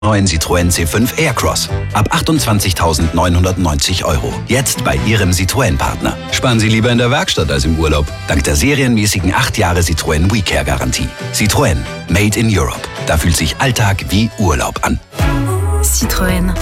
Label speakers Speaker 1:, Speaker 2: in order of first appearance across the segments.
Speaker 1: Neuen Citroën C5 Aircross. Ab 28.990 €. Jetzt bei Ihrem Citroën-Partner. Sparen Sie lieber in der Werkstatt als im Urlaub. Dank der serienmäßigen 8 Jahre Citroën WeCare-Garantie. Citroën. Made in Europe. Da fühlt sich Alltag wie Urlaub an.
Speaker 2: Citroën.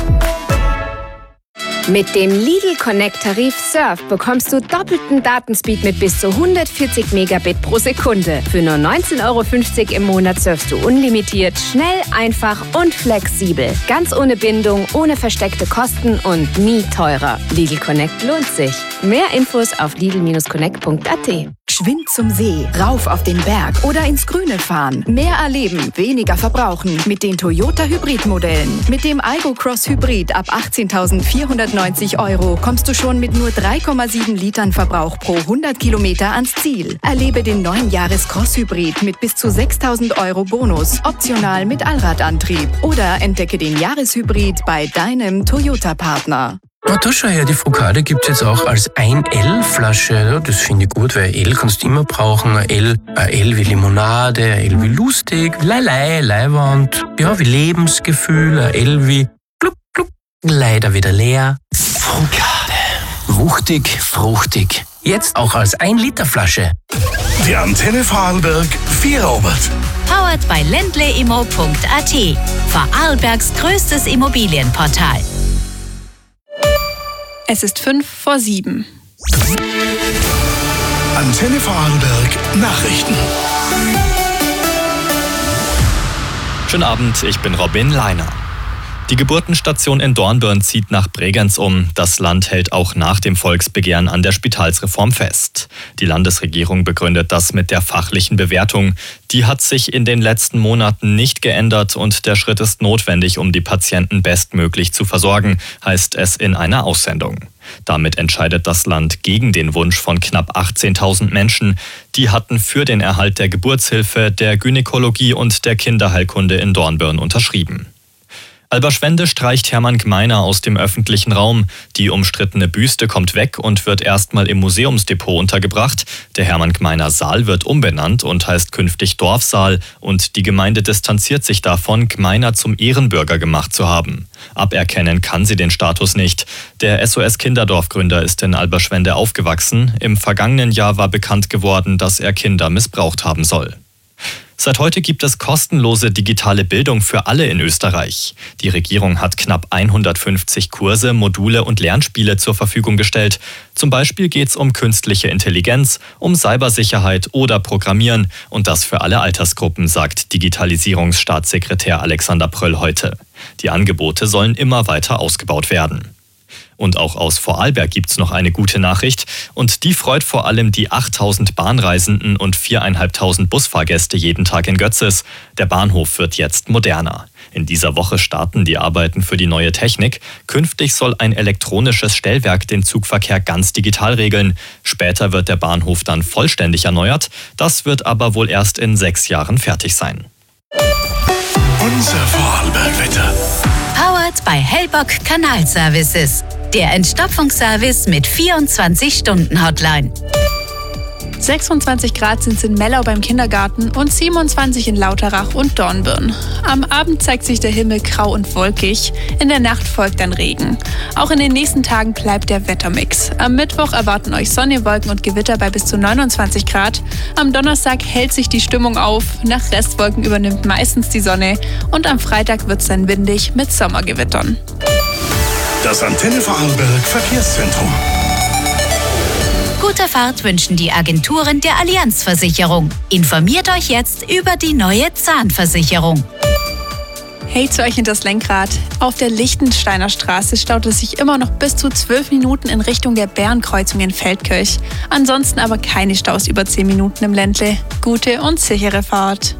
Speaker 3: Mit dem Lidl Connect Tarif Surf bekommst du doppelten Datenspeed mit bis zu 140 Megabit pro Sekunde. Für nur 19,50 € im Monat surfst du unlimitiert, schnell, einfach und flexibel. Ganz ohne Bindung, ohne versteckte Kosten und nie teurer. Lidl Connect lohnt sich. Mehr Infos auf lidl-connect.at.
Speaker 4: Geschwind zum See, rauf auf den Berg oder ins Grüne fahren. Mehr erleben, weniger verbrauchen mit den Toyota Hybrid-Modellen. Mit dem Aygo Cross Hybrid ab 18.490 € kommst du schon mit nur 3,7 Litern Verbrauch pro 100 Kilometer ans Ziel. Erlebe den neuen Jahres Cross Hybrid mit bis zu 6.000 € Bonus, optional mit Allradantrieb. Oder entdecke den Jahreshybrid bei deinem Toyota-Partner.
Speaker 5: Na, da schau her, die Focaccia gibt es jetzt auch als 1L-Flasche. Ja, das finde ich gut, weil L kannst du immer brauchen. Ein L wie Limonade, ein L wie lustig, Leiwand, ja, wie Lebensgefühl, ein L wie gluck, gluck, leider wieder leer. Focaccia. Wuchtig, fruchtig. Jetzt auch als 1-Liter-Flasche.
Speaker 6: Die Antenne Vorarlberg 4 Robert.
Speaker 2: Powered by ländleimmo.at. Vorarlbergs größtes Immobilienportal.
Speaker 7: Es ist 6:55.
Speaker 6: Antenne Vorarlberg Nachrichten.
Speaker 8: Schönen Abend, ich bin Robin Leiner. Die Geburtenstation in Dornbirn zieht nach Bregenz um. Das Land hält auch nach dem Volksbegehren an der Spitalsreform fest. Die Landesregierung begründet das mit der fachlichen Bewertung. Die hat sich in den letzten Monaten nicht geändert und der Schritt ist notwendig, um die Patienten bestmöglich zu versorgen, heißt es in einer Aussendung. Damit entscheidet das Land gegen den Wunsch von knapp 18.000 Menschen. Die hatten für den Erhalt der Geburtshilfe, der Gynäkologie und der Kinderheilkunde in Dornbirn unterschrieben. Alberschwende streicht Hermann Gmeiner aus dem öffentlichen Raum. Die umstrittene Büste kommt weg und wird erstmal im Museumsdepot untergebracht. Der Hermann Gmeiner Saal wird umbenannt und heißt künftig Dorfsaal. Und die Gemeinde distanziert sich davon, Gmeiner zum Ehrenbürger gemacht zu haben. Aberkennen kann sie den Status nicht. Der SOS-Kinderdorfgründer ist in Alberschwende aufgewachsen. Im vergangenen Jahr war bekannt geworden, dass er Kinder missbraucht haben soll. Seit heute gibt es kostenlose digitale Bildung für alle in Österreich. Die Regierung hat knapp 150 Kurse, Module und Lernspiele zur Verfügung gestellt. Zum Beispiel geht es um künstliche Intelligenz, um Cybersicherheit oder Programmieren. Und das für alle Altersgruppen, sagt Digitalisierungsstaatssekretär Alexander Pröll heute. Die Angebote sollen immer weiter ausgebaut werden. Und auch aus Vorarlberg gibt's noch eine gute Nachricht. Und die freut vor allem die 8.000 Bahnreisenden und 4.500 Busfahrgäste jeden Tag in Götzis. Der Bahnhof wird jetzt moderner. In dieser Woche starten die Arbeiten für die neue Technik. Künftig soll ein elektronisches Stellwerk den Zugverkehr ganz digital regeln. Später wird der Bahnhof dann vollständig erneuert. Das wird aber wohl erst in 6 Jahren fertig sein.
Speaker 6: Unser Vorarlberg-Wetter.
Speaker 2: Powered by Hellbock Kanalservices. Der Entstopfungsservice mit 24-Stunden-Hotline.
Speaker 7: 26 Grad sind es in Mellau beim Kindergarten und 27 in Lauterach und Dornbirn. Am Abend zeigt sich der Himmel grau und wolkig. In der Nacht folgt dann Regen. Auch in den nächsten Tagen bleibt der Wettermix. Am Mittwoch erwarten euch Sonne, Wolken und Gewitter bei bis zu 29 Grad. Am Donnerstag hält sich die Stimmung auf. Nach Restwolken übernimmt meistens die Sonne. Und am Freitag wird es dann windig mit Sommergewittern.
Speaker 6: Das Antenne Vorarlberg Verkehrszentrum.
Speaker 2: Gute Fahrt wünschen die Agenturen der Allianz-Versicherung. Informiert euch jetzt über die neue Zahnversicherung.
Speaker 7: Hey zu euch hinters Lenkrad. Auf der Lichtensteiner Straße staut es sich immer noch bis zu 12 Minuten in Richtung der Bärenkreuzung in Feldkirch. Ansonsten aber keine Staus über 10 Minuten im Ländle. Gute und sichere Fahrt.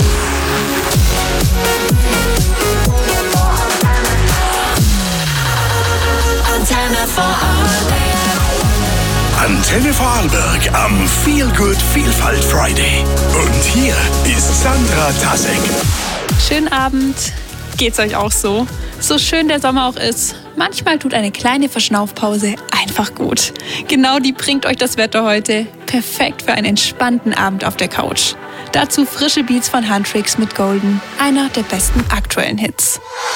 Speaker 6: Antenne Vorarlberg am Feel Good Vielfalt Friday. Und hier ist Sandra Tasek.
Speaker 7: Schönen Abend. Geht's euch auch so? So schön der Sommer auch ist, manchmal tut eine kleine Verschnaufpause einfach gut. Genau die bringt euch das Wetter heute. Perfekt für einen entspannten Abend auf der Couch. Dazu frische Beats von Huntrix mit Golden, einer der besten aktuellen Hits.